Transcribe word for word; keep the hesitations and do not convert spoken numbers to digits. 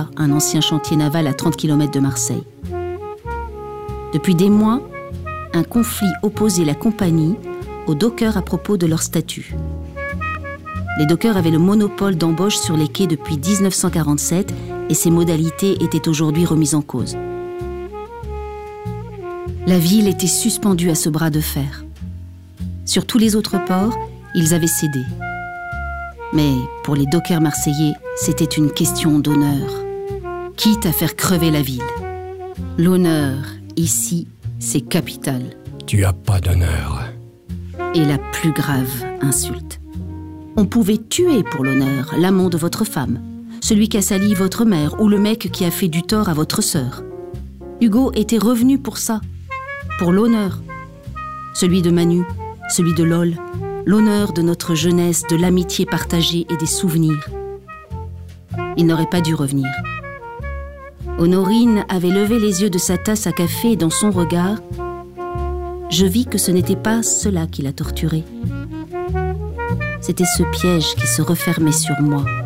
Ciotat, un ancien chantier naval à trente kilomètres de Marseille. Depuis des mois, un conflit opposait la compagnie aux dockers à propos de leur statut. Les dockers avaient le monopole d'embauche sur les quais depuis dix-neuf cent quarante-sept et ses modalités étaient aujourd'hui remises en cause. La ville était suspendue à ce bras de fer. Sur tous les autres ports, ils avaient cédé. Mais pour les dockers marseillais, c'était une question d'honneur. Quitte à faire crever la ville. L'honneur, ici, c'est capital. Tu as pas d'honneur. Et la plus grave insulte. On pouvait tuer pour l'honneur l'amant de votre femme, celui qui a sali votre mère ou le mec qui a fait du tort à votre sœur. Hugo était revenu pour ça, pour l'honneur. Celui de Manu, celui de Lol, l'honneur de notre jeunesse, de l'amitié partagée et des souvenirs. Il n'aurait pas dû revenir. Honorine avait levé les yeux de sa tasse à café et dans son regard, je vis que ce n'était pas cela qui la torturait. C'était ce piège qui se refermait sur moi.